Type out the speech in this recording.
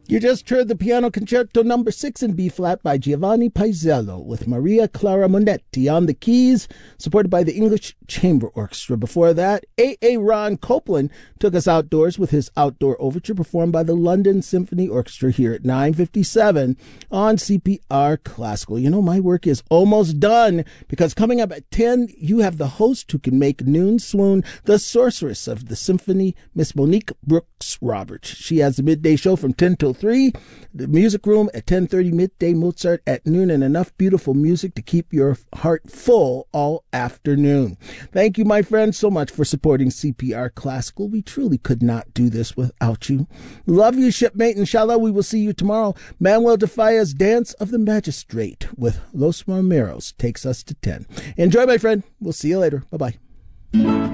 You just heard the Piano Concerto No. 6 in B-flat by Giovanni Paisiello with Maria Clara Monetti on the keys, supported by the English Chamber Orchestra. Before that, A. Ron Copland took us outdoors with his Outdoor Overture performed by the London Symphony Orchestra here at 9:57 on CPR Classical. You know, my work is almost done because coming up at 10, you have the host who can make noon swoon, the sorceress of the symphony, Miss Monique Brooks Roberts. She has the midday show from 10 till 3, the music room at 10:30, midday Mozart at noon, and enough beautiful music to keep your heart full all afternoon. Thank you, my friends, so much for supporting CPR Classical. We truly could not do this without you. Love you, shipmate. Inshallah, we will see you tomorrow. Manuel de Falla's Dance of the Magistrate with Los Marmeros takes us to 10. Enjoy, my friend. We'll see you later. Bye-bye.